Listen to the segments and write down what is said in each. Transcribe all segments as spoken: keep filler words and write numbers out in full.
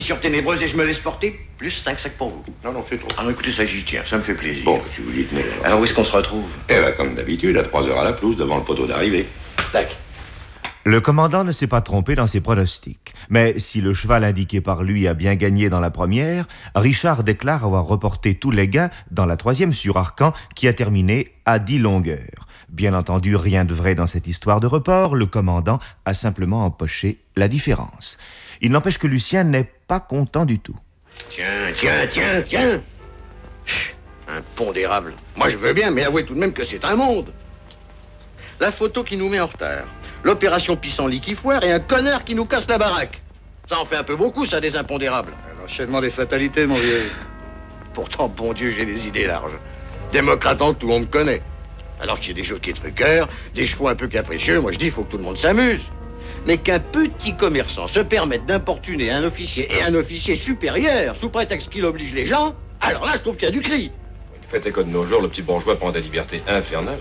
Sur ténébreuse et je me laisse porter, plus cinq sacs pour vous. Non, non, c'est trop. Ah non, écoutez, ça j'y tiens, ça me fait plaisir. Bon, si vous dites, mais... Alors, alors où est-ce qu'on se retrouve? Eh ben, comme d'habitude, à trois heures à la pelouse, devant le poteau d'arrivée. Tac. Le commandant ne s'est pas trompé dans ses pronostics. Mais si le cheval indiqué par lui a bien gagné dans la première, Richard déclare avoir reporté tous les gains dans la troisième sur Arcan, qui a terminé à dix longueurs. Bien entendu, rien de vrai dans cette histoire de report. Le commandant a simplement empoché la différence. Il n'empêche que Lucien n'est pas content du tout. Tiens, tiens, tiens, tiens. Impondérable. Moi, je veux bien, mais avouez tout de même que c'est un monde. La photo qui nous met en retard. L'opération pissenlit qui foire et un connard qui nous casse la baraque. Ça en fait un peu beaucoup, ça, des impondérables. L'enchaînement des fatalités, mon vieux. Pourtant, bon Dieu, j'ai des idées larges. Démocratant, tout le monde connaît. Alors qu'il y a des jockeys truqueurs, des chevaux un peu capricieux, moi je dis, il faut que tout le monde s'amuse. Mais qu'un petit commerçant se permette d'importuner un officier et un officier supérieur, sous prétexte qu'il oblige les gens, alors là, je trouve qu'il y a du cri. Faites écho de nos jours, le petit bourgeois prend des libertés infernales.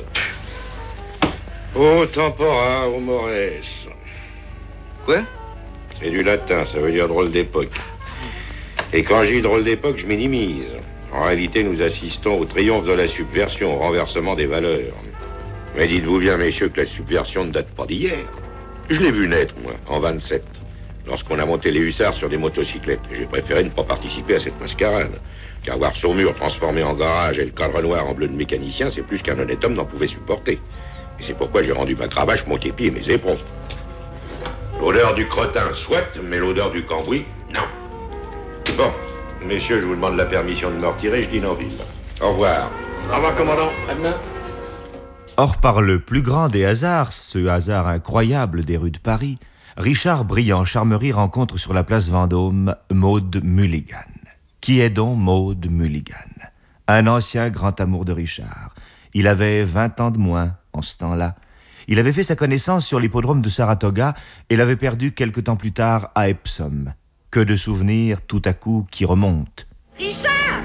Ô tempora, ô mores. Quoi? C'est du latin, ça veut dire drôle d'époque. Et quand je dis drôle d'époque, je minimise. En réalité, nous assistons au triomphe de la subversion, au renversement des valeurs. Mais dites-vous bien, messieurs, que la subversion ne date pas d'hier. Je l'ai vu naître, moi, en vingt-sept, lorsqu'on a monté les hussards sur des motocyclettes. J'ai préféré ne pas participer à cette mascarade. Car voir Saumur transformé en garage et le cadre noir en bleu de mécanicien, c'est plus qu'un honnête homme n'en pouvait supporter. Et c'est pourquoi j'ai rendu ma cravache, mon képi et mes éperons. L'odeur du crottin, soit, mais l'odeur du cambouis, non. Bon, messieurs, je vous demande la permission de me retirer, je dîne en ville. Au revoir. Au revoir, commandant. À demain. Or, par le plus grand des hasards, ce hasard incroyable des rues de Paris, Richard Briand Charmery rencontre sur la place Vendôme Maud Mulligan. Qui est donc Maud Mulligan? Un ancien grand amour de Richard. Il avait vingt ans de moins en ce temps-là. Il avait fait sa connaissance sur l'hippodrome de Saratoga et l'avait perdu quelque temps plus tard à Epsom. Que de souvenirs tout à coup qui remontent. Richard!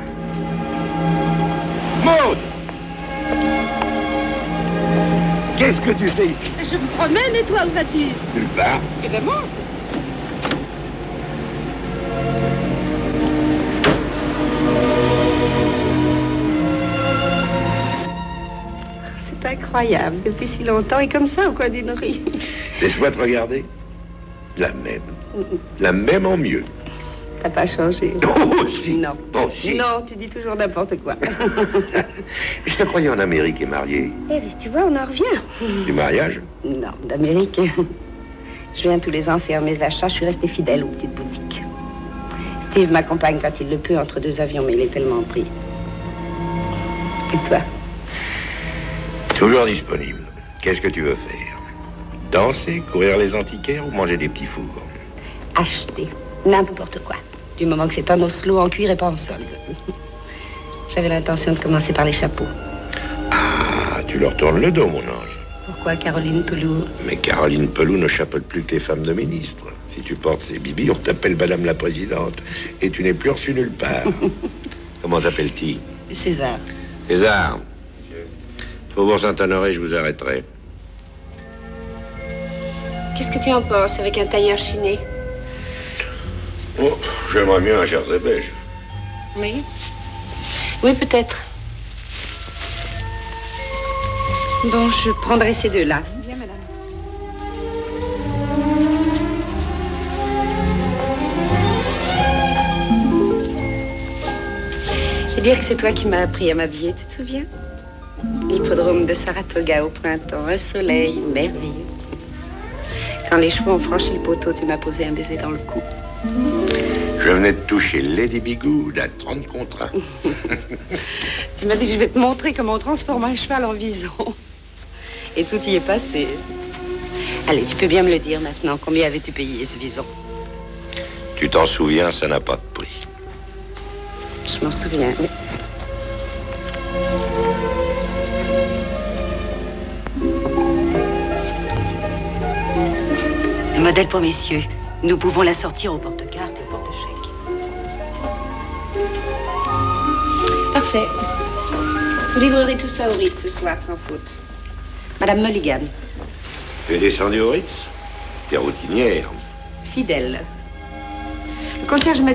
Maud! Qu'est-ce que tu fais ici? Je me promène et toi, où vas-tu? Nulle part. Vraiment? C'est incroyable, depuis si longtemps et comme ça au coin d'une rue. Laisse-moi te regarder. La même. La même en mieux. T'as pas changé. Oh, si. Non. Oh, si. Non, tu dis toujours n'importe quoi. Je te croyais en Amérique et marié. Eh bien, tu vois, on en revient. Du mariage? Non, d'Amérique. Je viens tous les ans faire mes achats, je suis restée fidèle aux petites boutiques. Steve m'accompagne quand il le peut entre deux avions, mais il est tellement pris. Et toi? Toujours disponible. Qu'est-ce que tu veux faire? Danser, courir les antiquaires ou manger des petits fours? Acheter. N'importe quoi. Du moment que c'est un oslo en cuir et pas en solde. J'avais l'intention de commencer par les chapeaux. Ah, tu leur tournes le dos, mon ange. Pourquoi Caroline Peloux? Mais Caroline Peloux ne chapeaute plus que les femmes de ministres. Si tu portes ces bibis, on t'appelle Madame la Présidente. Et tu n'es plus reçu nulle part. Comment s'appelle-t-il? César. César. Faubourg Saint-Honoré, je vous arrêterai. Qu'est-ce que tu en penses avec un tailleur chiné? Oh, j'aimerais mieux un jersey beige. Oui. Oui, peut-être. Bon, je prendrai ces deux-là. Bien, madame. C'est dire que c'est toi qui m'as appris à m'habiller, tu te souviens? L'hippodrome de Saratoga au printemps, un soleil merveilleux. Quand les chevaux ont franchi le poteau, tu m'as posé un baiser dans le cou. Je venais de toucher Lady Bigoud à trente contrats. Tu m'as dit, je vais te montrer comment on transforme un cheval en vison. Et tout y est passé. Allez, tu peux bien me le dire maintenant. Combien avais-tu payé ce vison? Tu t'en souviens, ça n'a pas de prix. Je m'en souviens, mais... Le modèle pour messieurs. Nous pouvons la sortir au porte-carte et au porte-chèque. Parfait. Vous livrerez tout ça au Ritz ce soir, sans faute. Madame Mulligan. Tu es descendu au Ritz? T'es routinière. Fidèle. Le concierge m'a